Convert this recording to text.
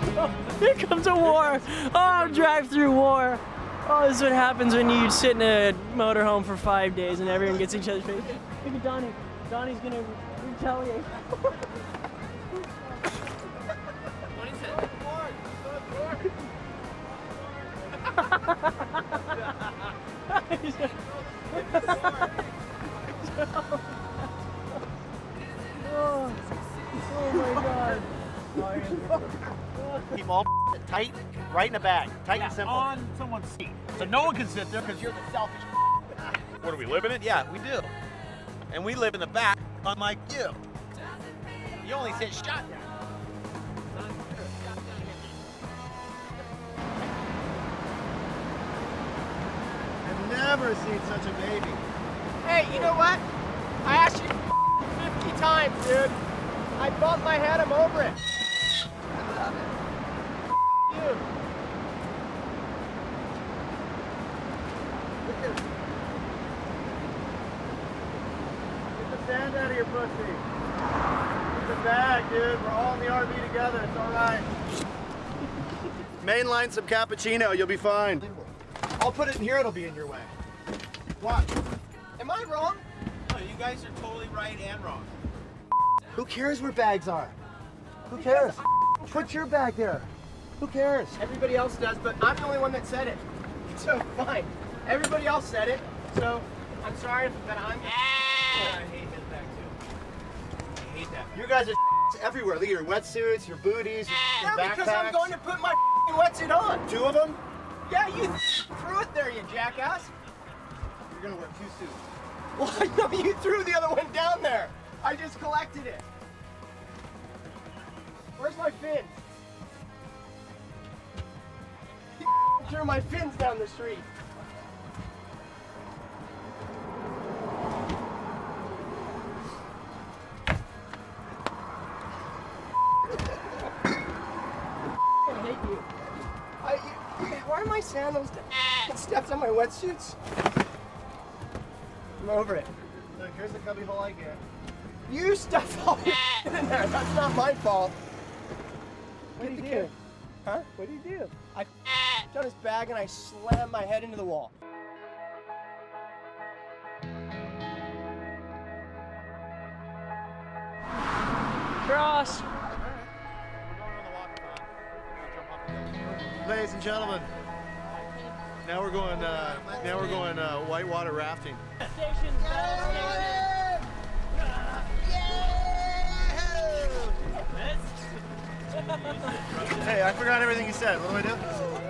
Here comes a war. Oh, drive-through war. Oh, this is what happens when you sit in a motorhome for 5 days and everyone gets each other's face. Look at Donnie. Donnie's gonna retaliate. What is it? Oh my God. Keep all tight, right in the bag. Tight and simple. On someone's seat. So no one can sit there because you're the selfish. What, do we live in it? Yeah, we do. And we live in the back, unlike you. You only sit shotgun. I've never seen such a baby. Hey, you know what? I asked you 50 times, dude. I bumped my head, I'm over it. You. Get the sand out of your pussy. Get the bag, dude. We're all in the RV together. It's all right. Mainline some cappuccino. You'll be fine. I'll put it in here. It'll be in your way. Watch. Am I wrong? No, you guys are totally right and wrong. Who cares where bags are? Who cares? Put your bag there. Who cares? Everybody else does, but I'm the only one that said it. So fine. Everybody else said it, so I'm sorry that I'm... I hate his back too. I hate that. You guys are everywhere. Look at your wetsuits, your booties, your Yeah, backpacks. because I'm going to put my wetsuit on. 2 of them? Yeah, you threw it there, you jackass. You're gonna wear 2 suits. Well, I know you threw the other one down there. I just collected it. Where's my fins? You threw my fins down the street. I hate you. Why are my sandals stepped on my wetsuits? I'm over it. Look, here's the cubby hole I get. You stuffed all your in there. That's not my fault. What did you do? Huh? What did you do? I on his bag and I slammed my head into the wall. Cross. Ladies and gentlemen, now we're going whitewater rafting. Station, Hey, I forgot everything you said. What do I do?